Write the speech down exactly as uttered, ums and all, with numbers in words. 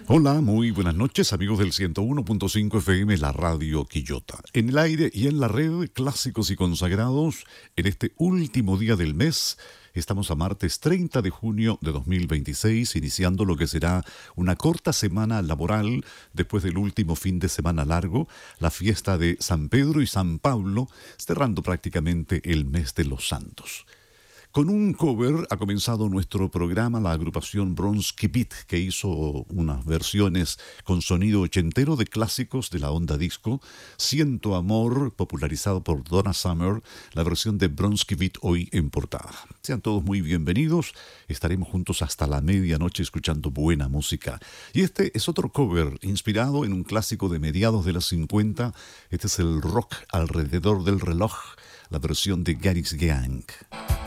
Hola, muy buenas noches amigos del ciento uno punto cinco F M, la radio Quillota. En el aire y en la red, clásicos y consagrados, en este último día del mes. Estamos a martes treinta de junio de dos mil veintiséis, iniciando lo que será una corta semana laboral después del último fin de semana largo, la fiesta de San Pedro y San Pablo, cerrando prácticamente el mes de los santos. Con un cover ha comenzado nuestro programa la agrupación Bronski Beat, que hizo unas versiones con sonido ochentero de clásicos de la onda disco. Siento Amor, popularizado por Donna Summer, la versión de Bronski Beat hoy en portada. Sean todos muy bienvenidos, estaremos juntos hasta la medianoche escuchando buena música. Y este es otro cover inspirado en un clásico de mediados de los cincuenta. Este es el rock alrededor del reloj, la versión de Garrix Gang.